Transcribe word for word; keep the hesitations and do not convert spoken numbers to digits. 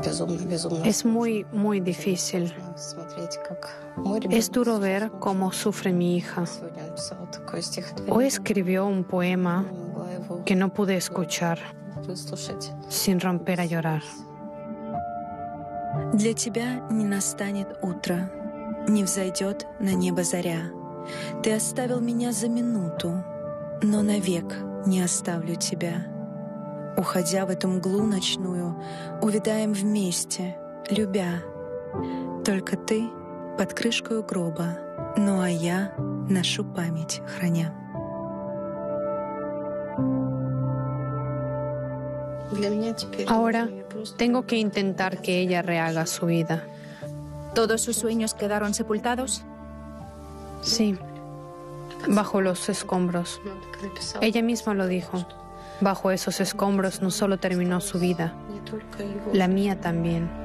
Es muy, muy difícil. Es duro ver cómo sufre mi hija. Hoy escribió un poema que no pude escuchar sin romper a llorar. Для тебя не настанет утро, не взойдет на небо заря. Ты оставил меня за минуту, но навек не оставлю тебя. Уходя в эту мглу ночную, увядаем вместе, любя. Только ты под крышкою гроба, ну а я нашу память храня. Ahora tengo que intentar que ella rehaga su vida. ¿Todos sus sueños quedaron sepultados? Sí, bajo los escombros. Ella misma lo dijo. Bajo esos escombros no solo terminó su vida, la mía también.